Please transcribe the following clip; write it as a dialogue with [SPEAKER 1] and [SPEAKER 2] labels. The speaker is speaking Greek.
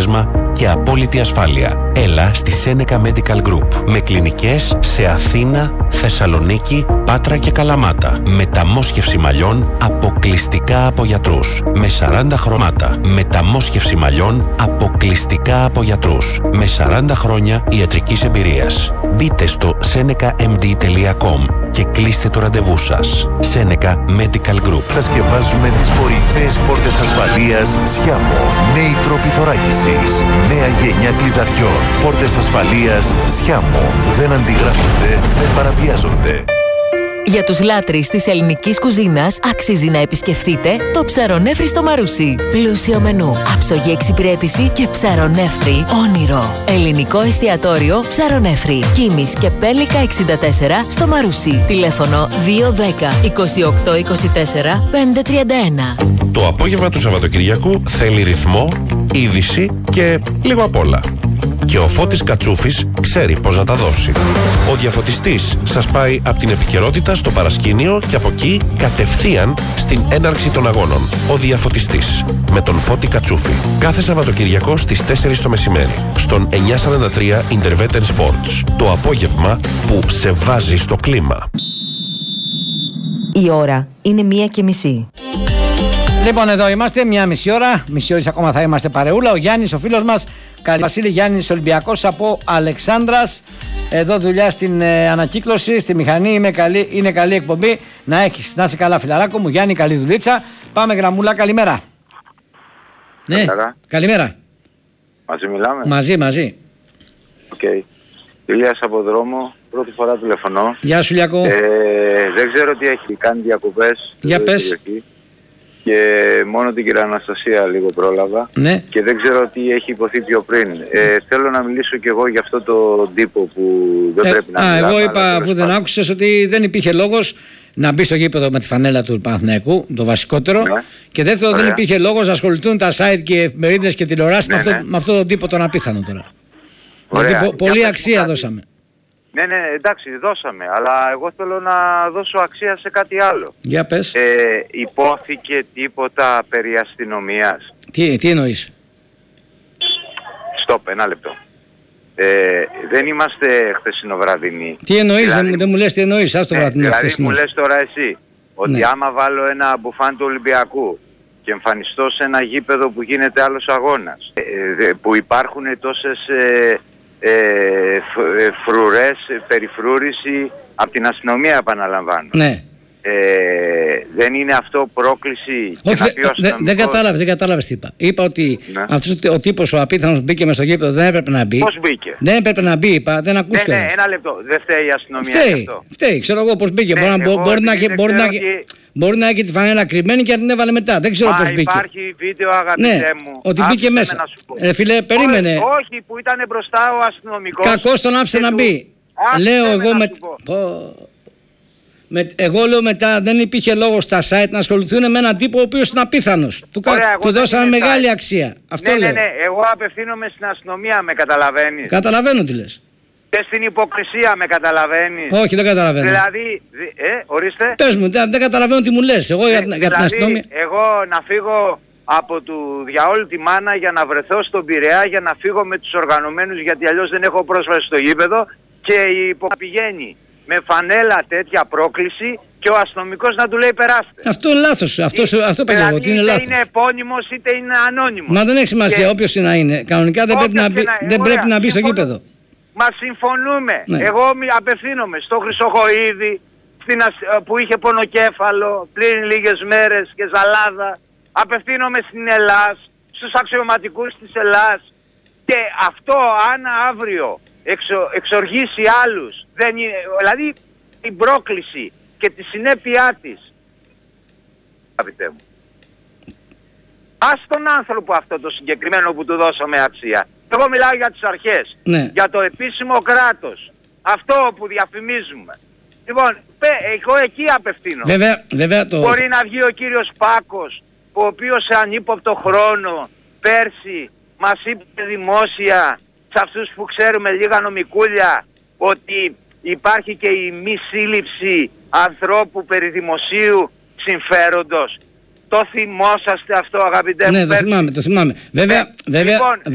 [SPEAKER 1] αποτέλεσμα και απόλυτη ασφάλεια. Έλα στη Seneca Medical Group με κλινικές σε Αθήνα, Θεσσαλονίκη, Πάτρα και Καλαμάτα. Μεταμόσχευση μαλλιών αποκλειστικά από γιατρούς. Με 40 χρώματα. Μεταμόσχευση μαλλιών αποκλειστικά από γιατρούς. Με 40 χρόνια ιατρικής εμπειρίας. Μπείτε στο senecamd.com και κλείστε το ραντεβού σας. Seneca Medical Group.
[SPEAKER 2] Κατασκευάζουμε τις κορυφαίες πόρτες ασφαλείας Sciamo. Νέοι τρόποι θωράκισης. Νέα γενιά κλειδαριών. Πόρτες ασφαλείας Sciamo. Δεν αντιγράφονται, δεν παραβιάζονται.
[SPEAKER 3] Για τους λάτρεις της ελληνικής κουζίνας αξίζει να επισκεφτείτε το Ψαρονέφρι στο Μαρούσι. Πλούσιο μενού, άψογη εξυπηρέτηση και ψαρονέφρι όνειρο. Ελληνικό εστιατόριο Ψαρονέφρι. Κίμης και Πέλικα 64 στο Μαρούσι. Τηλέφωνο 210 28 24 531.
[SPEAKER 1] Το απόγευμα του Σαββατοκυριακού θέλει ρυθμό, είδηση και λίγο απ' όλα. Και ο Φώτης Κατσούφης ξέρει πώς να τα δώσει. Ο διαφωτιστής σας πάει από την επικαιρότητα στο παρασκήνιο και από εκεί κατευθείαν στην έναρξη των αγώνων. Ο διαφωτιστής με τον Φώτη Κατσούφη. Κάθε Σαββατοκυριακό στις 4 το μεσημέρι στον 943 Interveter Sports. Το απόγευμα που σε βάζει στο κλίμα.
[SPEAKER 4] Η ώρα είναι 1:30.
[SPEAKER 5] Λοιπόν, εδώ είμαστε, 1,5 ώρα. Μισή ώρα ακόμα θα είμαστε παρεούλα. Ο Γιάννης, ο φίλος μας, Βασίλη Γιάννης Ολυμπιακός από Αλεξάνδρας. Εδώ δουλειά στην ανακύκλωση, στη μηχανή. Είναι καλή εκπομπή. Να έχεις, να είσαι καλά, φιλαράκο μου. Γιάννη, καλή δουλίτσα. Πάμε γραμμούλα, καλημέρα. Ναι, καλημέρα.
[SPEAKER 6] Μαζί μιλάμε.
[SPEAKER 5] Μαζί.
[SPEAKER 6] Οκ. Ηλίας από δρόμο, πρώτη φορά τηλεφωνώ.
[SPEAKER 5] Γεια σου, Λιακό.
[SPEAKER 6] Δεν ξέρω τι έχει κάνει διακοπές.
[SPEAKER 5] Για πες.
[SPEAKER 6] Και μόνο την κυρία Αναστασία λίγο πρόλαβα.
[SPEAKER 5] Ναι.
[SPEAKER 6] Και δεν ξέρω τι έχει υποθεί πιο πριν. Θέλω να μιλήσω κι εγώ για αυτό το τύπο που δεν πρέπει να μιλάμε.
[SPEAKER 5] Εγώ είπα, αφού δεν άκουσες, ότι δεν υπήρχε λόγος να μπει στο γήπεδο με τη φανέλα του Παναθηναϊκού, το βασικότερο. Ναι. Και δεύτερο, δεν υπήρχε λόγος να ασχοληθούν τα site και εφημερίδες και τηλεοράσεις με αυτόν τον τύπο τον απίθανο τώρα. Δηλαδή, πολύ αξία δώσαμε.
[SPEAKER 6] Ναι, εντάξει, δώσαμε, αλλά εγώ θέλω να δώσω αξία σε κάτι άλλο.
[SPEAKER 5] Για πες.
[SPEAKER 6] Υπόθηκε τίποτα περί αστυνομίας?
[SPEAKER 5] Τι εννοείς?
[SPEAKER 6] Στοπ, ένα λεπτό. Δεν είμαστε χθεσινοβραδινοί.
[SPEAKER 5] Τι εννοείς, δηλαδή, δεν μου λες τι εννοείς, ας το βραδινό
[SPEAKER 6] δηλαδή
[SPEAKER 5] χθεσινό.
[SPEAKER 6] μου λες τώρα εσύ, ότι άμα βάλω ένα μπουφάν του Ολυμπιακού και εμφανιστώ σε ένα γήπεδο που γίνεται άλλος αγώνας, που υπάρχουν τόσες φρουρές, περιφρούρηση από την αστυνομία, επαναλαμβάνω.
[SPEAKER 5] Ναι.
[SPEAKER 6] Δεν είναι αυτό πρόκληση?
[SPEAKER 5] Όχι, δεν κατάλαβες τι είπα. Είπα ότι αυτός ο τύπος ο απίθανος μπήκε μες στο γήπεδο, δεν έπρεπε να μπει.
[SPEAKER 6] Πώς μπήκε? Δεν
[SPEAKER 5] έπρεπε να μπει, είπα, δεν ακούστηκε.
[SPEAKER 6] Ναι, ένα λεπτό. Δεν φταίει η αστυνομία?
[SPEAKER 5] Φταίει, ξέρω εγώ πώς μπήκε. Μπορεί να έχει τη φανέλα κρυμμένη και να την έβαλε μετά. Δεν ξέρω πώς μπήκε.
[SPEAKER 6] Υπάρχει βίντεο, αγαπητέ μου.
[SPEAKER 5] Ότι μπήκε μέσα. Φίλε, περίμενε.
[SPEAKER 6] Όχι, που ήταν μπροστά ο αστυνομικός.
[SPEAKER 5] Κακώς τον άφησε να μπει. Λέω εγώ εγώ λέω μετά, δεν υπήρχε λόγο στα site να ασχοληθούν με έναν τύπο ο οποίος είναι απίθανος. Του δώσαμε μεγάλη αξία. Αυτό λέω.
[SPEAKER 6] Ναι, εγώ απευθύνομαι στην αστυνομία, με καταλαβαίνεις?
[SPEAKER 5] Καταλαβαίνω τι λες.
[SPEAKER 6] Και στην υποκρισία, με καταλαβαίνεις?
[SPEAKER 5] Όχι, δεν καταλαβαίνω.
[SPEAKER 6] Δηλαδή, ορίστε.
[SPEAKER 5] Πες μου, δεν καταλαβαίνω τι μου λες. Εγώ για την αστυνομία.
[SPEAKER 6] Εγώ να φύγω από του διαόλου τη μάνα για να βρεθώ στον Πειραιά, για να φύγω με τους οργανωμένους, γιατί αλλιώς δεν έχω πρόσβαση στο γήπεδο, και πηγαίνει με φανέλα τέτοια πρόκληση και ο αστυνομικός να του λέει περάστε.
[SPEAKER 5] Αυτό είναι λάθος. Αυτό είπα εγώ, ότι είναι λάθος.
[SPEAKER 6] Είτε είναι επώνυμος είτε είναι ανώνυμος.
[SPEAKER 5] Μα δεν έχει σημασία, όποιος να είναι. Κανονικά δεν πρέπει να μπει στο γήπεδο.
[SPEAKER 6] Μα συμφωνούμε.
[SPEAKER 5] Ναι.
[SPEAKER 6] Εγώ απευθύνομαι στο Χρυσοχοΐδη, που είχε πονοκέφαλο πριν λίγες μέρες και ζαλάδα. Απευθύνομαι στην Ελλάς, στους αξιωματικούς της Ελλάς. Και αυτό, αν αύριο εξοργήσει άλλους, δεν είναι, δηλαδή την πρόκληση και τη συνέπειά της, αγαπητέ μου, ας τον άνθρωπο αυτό το συγκεκριμένο που του δώσαμε αξία. Εγώ μιλάω για τις αρχές, για το επίσημο κράτος, αυτό που διαφημίζουμε. Λοιπόν, εγώ εκεί απευθύνομαι.
[SPEAKER 5] Βέβαια
[SPEAKER 6] Μπορεί να βγει ο κύριος Πάκος, ο οποίος σε ανύποπτο χρόνο πέρσι μας είπε δημόσια, σε αυτούς που ξέρουμε λίγα νομικούλια, ότι υπάρχει και η μη σύλληψη ανθρώπου περί δημοσίου συμφέροντος. Το θυμόσαστε αυτό, αγαπητέ μου?
[SPEAKER 5] Ναι, το θυμάμαι. Βέβαια,